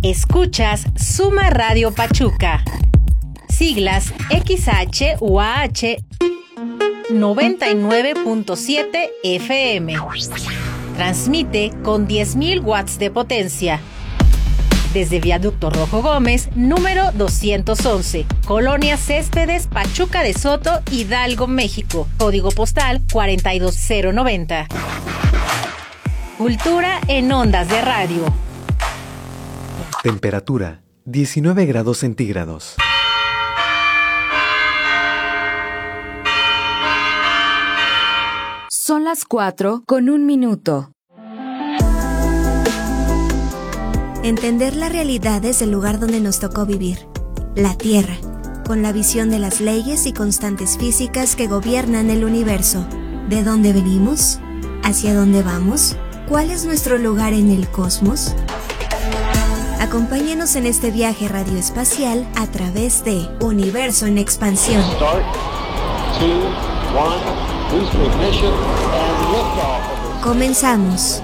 Escuchas Suma Radio Pachuca. Siglas XHUAH 99.7 FM. Transmite con 10.000 watts de potencia. Desde Viaducto Rojo Gómez, número 211, Colonia Céspedes, Pachuca de Soto, Hidalgo, México. Código postal 42090. Cultura en ondas de radio. Temperatura 19 grados centígrados. Son las 4:01. Entender la realidad desde el lugar donde nos tocó vivir, la Tierra, con la visión de las leyes y constantes físicas que gobiernan el universo. ¿De dónde venimos? ¿Hacia dónde vamos? ¿Cuál es nuestro lugar en el cosmos? Acompáñenos en este viaje radioespacial a través de Universo en Expansión. Start, 2, 1, boost ignition and liftoff. Comenzamos.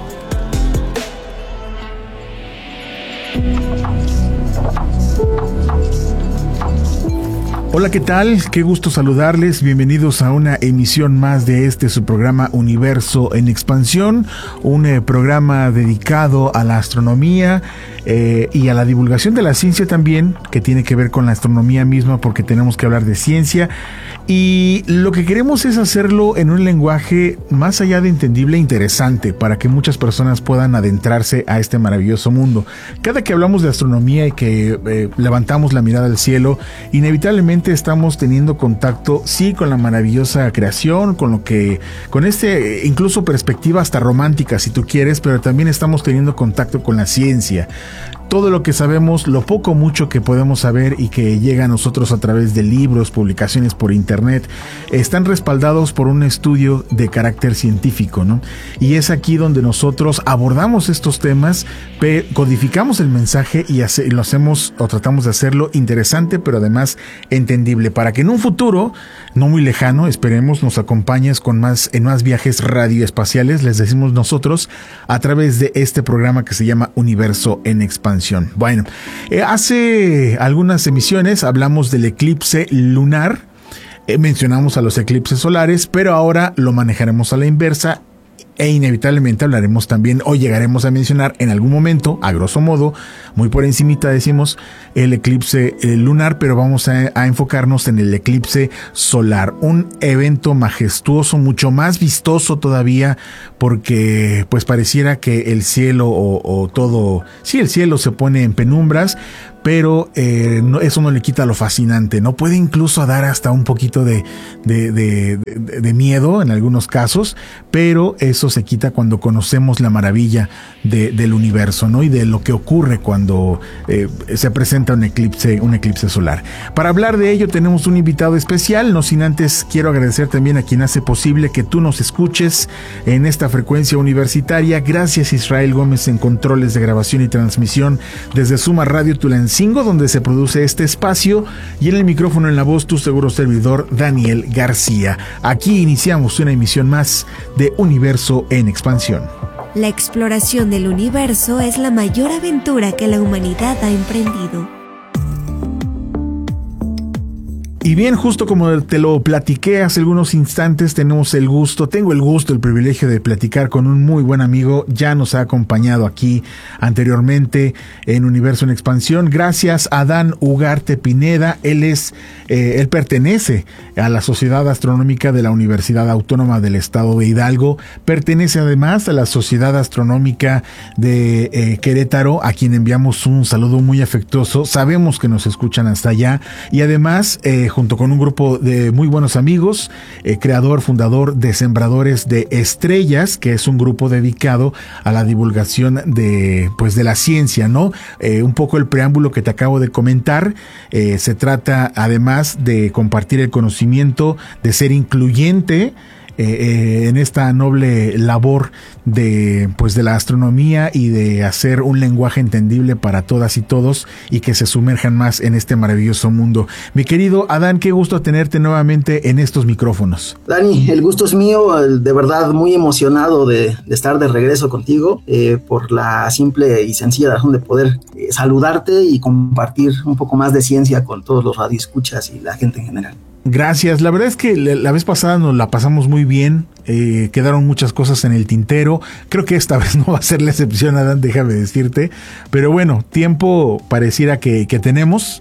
Hola, ¿qué tal? Qué gusto saludarles. Bienvenidos a una emisión más de su programa Universo en Expansión, un programa dedicado a la astronomía y a la divulgación de la ciencia también, que tiene que ver con la astronomía misma, porque tenemos que hablar de ciencia. Y lo que queremos es hacerlo en un lenguaje más allá de entendible e interesante, para que muchas personas puedan adentrarse a este maravilloso mundo. Cada que hablamos de astronomía y que levantamos la mirada al cielo, inevitablemente estamos teniendo contacto, sí, con la maravillosa creación, con incluso perspectiva hasta romántica, si tú quieres, pero también estamos teniendo contacto con la ciencia. Todo lo que sabemos, lo poco o mucho que podemos saber y que llega a nosotros a través de libros, publicaciones por internet, están respaldados por un estudio de carácter científico, ¿no? Y es aquí donde nosotros abordamos estos temas, codificamos el mensaje y lo hacemos, o tratamos de hacerlo interesante, pero además entendible, para que en un futuro no muy lejano, esperemos, nos acompañes en más viajes radioespaciales, les decimos nosotros, a través de este programa que se llama Universo en Expansión. Bueno, hace algunas emisiones hablamos del eclipse lunar, mencionamos a los eclipses solares, pero ahora lo manejaremos a la inversa. E inevitablemente hablaremos también, o llegaremos a mencionar en algún momento, a grosso modo, muy por encimita decimos, el eclipse lunar, pero vamos a enfocarnos en el eclipse solar. Un evento majestuoso, mucho más vistoso todavía, porque pues pareciera que el cielo el cielo se pone en penumbras, pero eso no le quita lo fascinante, ¿no? Puede incluso dar hasta un poquito de miedo en algunos casos, pero eso se quita cuando conocemos la maravilla del universo, ¿no? Y de lo que ocurre cuando se presenta un eclipse solar. Para hablar de ello tenemos un invitado especial, no sin antes quiero agradecer también a quien hace posible que tú nos escuches en esta frecuencia universitaria. Gracias, Israel Gómez, en controles de grabación y transmisión desde Suma Radio Tulancingo, donde se produce este espacio, y en el micrófono, en la voz, tu seguro servidor Daniel García. Aquí iniciamos una emisión más de Universo en Expansión. La exploración del universo es la mayor aventura que la humanidad ha emprendido. Y bien, justo como te lo platiqué hace algunos instantes, tengo el gusto, el privilegio de platicar con un muy buen amigo. Ya nos ha acompañado aquí anteriormente en Universo en Expansión. Gracias a Adán Ugarte Pineda. Él pertenece a la Sociedad Astronómica de la Universidad Autónoma del Estado de Hidalgo. Pertenece además a la Sociedad Astronómica de Querétaro, a quien enviamos un saludo muy afectuoso. Sabemos que nos escuchan hasta allá, y además junto con un grupo de muy buenos amigos, fundador de Sembradores de Estrellas, que es un grupo dedicado a la divulgación de la ciencia, ¿no? Un poco el preámbulo que te acabo de comentar, se trata además de compartir el conocimiento, de ser incluyente, en esta noble labor de la astronomía y de hacer un lenguaje entendible para todas y todos y que se sumerjan más en este maravilloso mundo. Mi querido Adán, qué gusto tenerte nuevamente en estos micrófonos. Dani, el gusto es mío, de verdad muy emocionado de estar de regreso contigo, por la simple y sencilla razón de poder saludarte y compartir un poco más de ciencia con todos los radioescuchas y la gente en general. Gracias, la verdad es que la vez pasada nos la pasamos muy bien, quedaron muchas cosas en el tintero, creo que esta vez no va a ser la excepción, Adán, déjame decirte, pero bueno, tiempo pareciera que tenemos,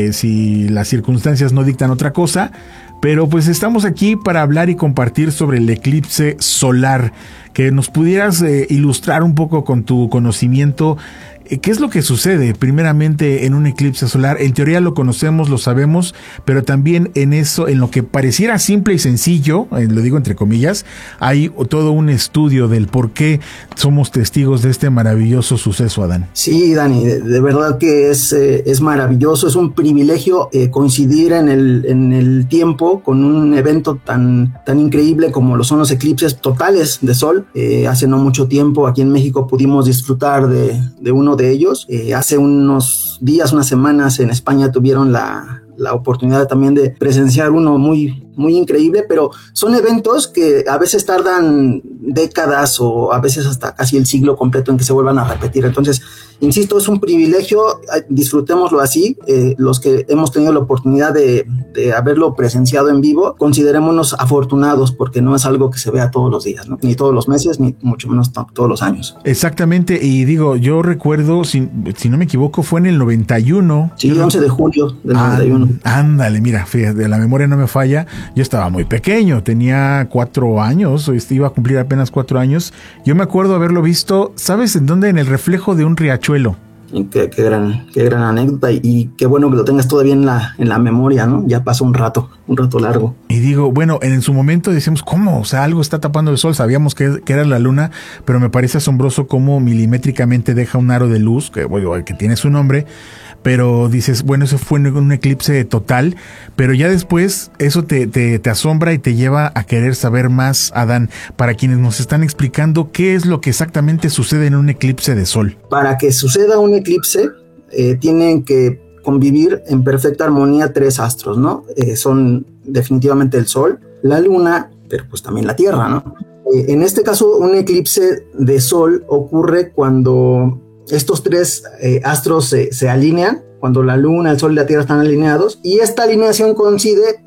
si las circunstancias no dictan otra cosa, pero pues estamos aquí para hablar y compartir sobre el eclipse solar, que nos pudieras ilustrar un poco con tu conocimiento. ¿Qué es lo que sucede primeramente en un eclipse solar? En teoría lo conocemos, lo sabemos, pero también en eso, en lo que pareciera simple y sencillo, lo digo entre comillas, hay todo un estudio del por qué somos testigos de este maravilloso suceso, Adán. Sí, Dani, de verdad que es maravilloso, es un privilegio coincidir en el tiempo con un evento tan increíble como lo son los eclipses totales de sol. Hace no mucho tiempo aquí en México pudimos disfrutar de uno de ellos. Hace unos días, unas semanas en España tuvieron la oportunidad también de presenciar uno muy increíble, pero son eventos que a veces tardan décadas o a veces hasta casi el siglo completo en que se vuelvan a repetir. Entonces, insisto, es un privilegio, disfrutémoslo así. Los que hemos tenido la oportunidad de haberlo presenciado en vivo, considerémonos afortunados porque no es algo que se vea todos los días, ¿no? Ni todos los meses, ni mucho menos todos los años. Exactamente, y digo, yo recuerdo, si no me equivoco, fue en el 91. Sí, el 11 de julio del 91. Ándale, mira, fíjate, la memoria no me falla. Yo estaba muy pequeño, tenía 4 años, iba a cumplir apenas 4 años. Yo me acuerdo haberlo visto, ¿sabes en dónde? En el reflejo de un riachuelo. Qué gran anécdota, y qué bueno que lo tengas todavía en la memoria, ¿no? Ya pasó un rato largo. Y digo, bueno, en su momento decíamos, ¿cómo? O sea, algo está tapando el sol, sabíamos que era la luna, pero me parece asombroso cómo milimétricamente deja un aro de luz, que tiene su nombre, pero dices, bueno, eso fue un eclipse total, pero ya después eso te asombra y te lleva a querer saber más, Adán, para quienes nos están explicando qué es lo que exactamente sucede en un eclipse de sol. Para que suceda un eclipse, tienen que convivir en perfecta armonía 3 astros, ¿no? Son definitivamente el Sol, la Luna, pero pues también la Tierra, ¿no? En este caso, un eclipse de Sol ocurre cuando estos 3 astros se alinean, cuando la Luna, el Sol y la Tierra están alineados, y esta alineación coincide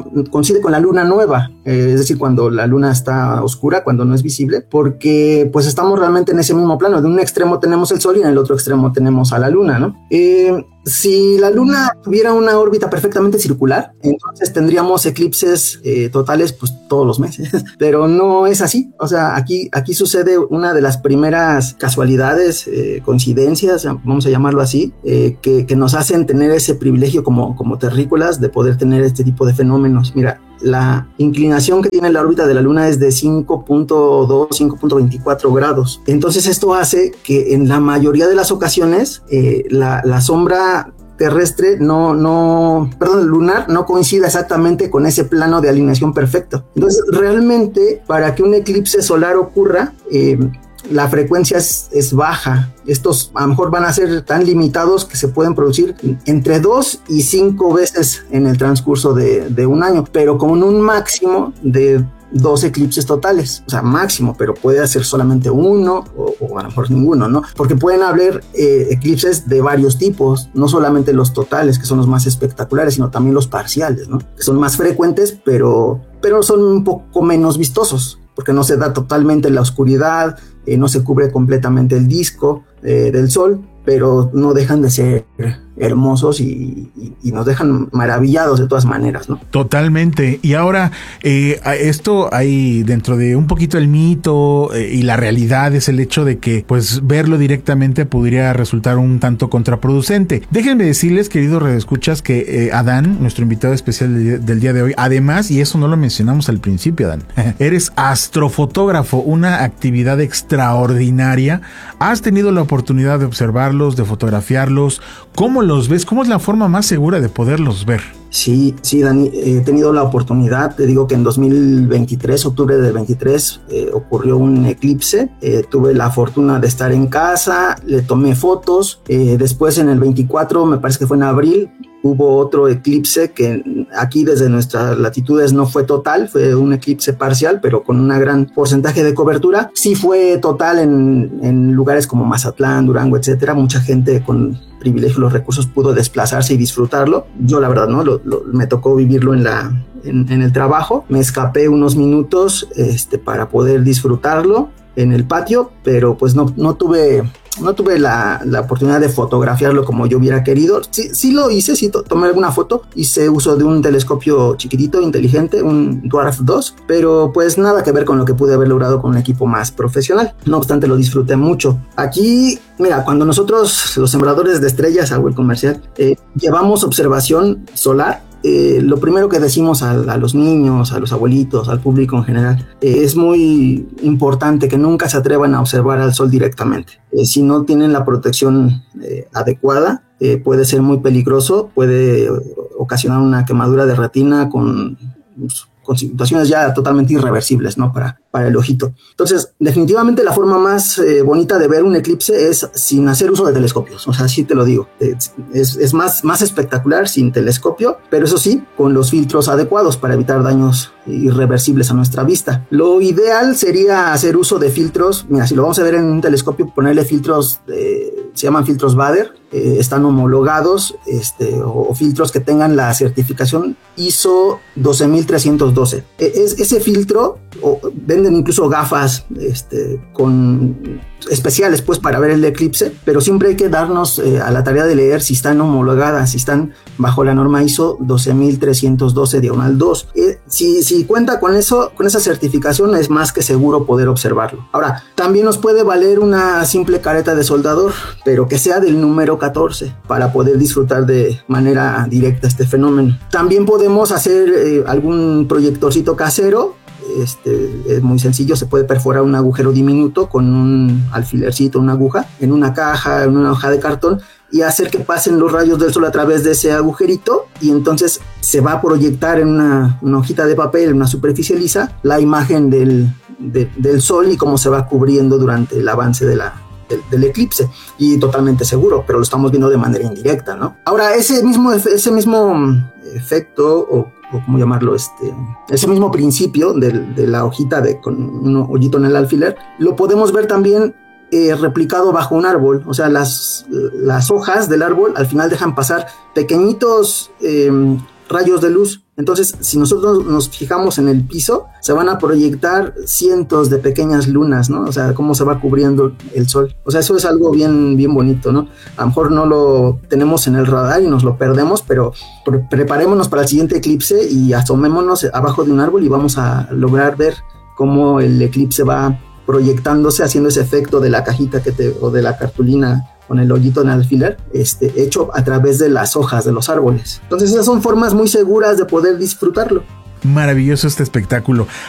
con la Luna nueva, es decir, cuando la Luna está oscura, cuando no es visible, porque pues estamos realmente en ese mismo plano. De un extremo tenemos el Sol y en el otro extremo tenemos a la Luna, ¿no? Si la Luna tuviera una órbita perfectamente circular, entonces tendríamos eclipses totales pues todos los meses, pero no es así. O sea, aquí sucede una de las primeras casualidades, coincidencias, vamos a llamarlo así, que nos hacen tener ese privilegio como terrícolas de poder tener este tipo de fenómenos. Mira, la inclinación que tiene la órbita de la Luna es de 5.2, 5.24 grados. Entonces esto hace que en la mayoría de las ocasiones la sombra terrestre lunar no coincida exactamente con ese plano de alineación perfecto. Entonces realmente para que un eclipse solar ocurra, la frecuencia es baja. Estos a lo mejor van a ser tan limitados que se pueden producir entre 2 y 5 veces en el transcurso de un año, pero con un máximo de 2 eclipses totales, o sea, máximo, pero puede hacer solamente uno o a lo mejor ninguno, ¿no? Porque pueden haber eclipses de varios tipos, no solamente los totales, que son los más espectaculares, sino también los parciales, ¿no? Que son más frecuentes, pero son un poco menos vistosos, porque no se da totalmente la oscuridad, no se cubre completamente el disco del Sol, pero no dejan de ser hermosos y nos dejan maravillados de todas maneras, ¿no? Totalmente. Y ahora, esto hay dentro de un poquito el mito y la realidad es el hecho de que, pues, verlo directamente podría resultar un tanto contraproducente. Déjenme decirles, queridos radioescuchas, que Adán, nuestro invitado especial del día de hoy, además, y eso no lo mencionamos al principio, Adán, eres astrofotógrafo, una actividad extraordinaria. Has tenido la oportunidad de observarlos, de fotografiarlos. ¿Cómo los ves? ¿Cómo es la forma más segura de poderlos ver? Sí, Dani, he tenido la oportunidad, te digo que en 2023, octubre del 23, ocurrió un eclipse, tuve la fortuna de estar en casa, le tomé fotos, después en el 24, me parece que fue en abril, hubo otro eclipse que aquí desde nuestras latitudes no fue total, fue un eclipse parcial, pero con un gran porcentaje de cobertura. Sí fue total en lugares como Mazatlán, Durango, etcétera. Mucha gente con privilegio los recursos pudo desplazarse y disfrutarlo. Yo la verdad no, me tocó vivirlo en el trabajo. Me escapé unos minutos para poder disfrutarlo en el patio, pero pues no tuve la oportunidad de fotografiarlo como yo hubiera querido. Sí lo hice, sí tomé alguna foto, hice uso de un telescopio chiquitito, inteligente, un Dwarf 2, pero pues nada que ver con lo que pude haber logrado con un equipo más profesional. No obstante, lo disfruté mucho. Aquí, mira, cuando nosotros, los sembradores de estrellas, hago el comercial, llevamos observación solar, lo primero que decimos a los niños, a los abuelitos, al público en general, es muy importante que nunca se atrevan a observar al sol directamente. Si no tienen la protección adecuada, puede ser muy peligroso, puede ocasionar una quemadura de retina con situaciones ya totalmente irreversibles, ¿no? Para el ojito. Entonces, definitivamente la forma más bonita de ver un eclipse es sin hacer uso de telescopios. O sea, sí te lo digo. Es más espectacular sin telescopio, pero eso sí, con los filtros adecuados para evitar daños irreversibles a nuestra vista. Lo ideal sería hacer uso de filtros. Mira, si lo vamos a ver en un telescopio, ponerle filtros, se llaman filtros Bader, están homologados, o filtros que tengan la certificación ISO 12312. Ese filtro, venden incluso gafas con especiales pues para ver el eclipse, pero siempre hay que darnos a la tarea de leer si están homologadas, si están bajo la norma ISO 12312-2. Si cuenta con eso, con esa certificación, es más que seguro poder observarlo. Ahora, también nos puede valer una simple careta de soldador, pero que sea del número 14 para poder disfrutar de manera directa este fenómeno. También podemos hacer algún proyectorcito casero. Es muy sencillo, se puede perforar un agujero diminuto con un alfilercito, una aguja, en una caja, en una hoja de cartón, y hacer que pasen los rayos del sol a través de ese agujerito, y entonces se va a proyectar en una hojita de papel, en una superficie lisa, la imagen del sol y cómo se va cubriendo durante el avance del eclipse, y totalmente seguro, pero lo estamos viendo de manera indirecta, ¿no? Ahora, ese mismo efecto, o cómo llamarlo, ese mismo principio de la hojita con un hoyito en el alfiler, lo podemos ver también replicado bajo un árbol. O sea, las hojas del árbol al final dejan pasar pequeñitos rayos de luz. Entonces, si nosotros nos fijamos en el piso, se van a proyectar cientos de pequeñas lunas, ¿no? O sea, cómo se va cubriendo el sol. O sea, eso es algo bien, bien bonito, ¿no? A lo mejor no lo tenemos en el radar y nos lo perdemos, pero preparémonos para el siguiente eclipse y asomémonos abajo de un árbol y vamos a lograr ver cómo el eclipse va proyectándose, haciendo ese efecto de la cajita o de la cartulina con el hoyito en alfiler, hecho a través de las hojas de los árboles. Entonces esas son formas muy seguras de poder disfrutarlo. Maravilloso este espectáculo.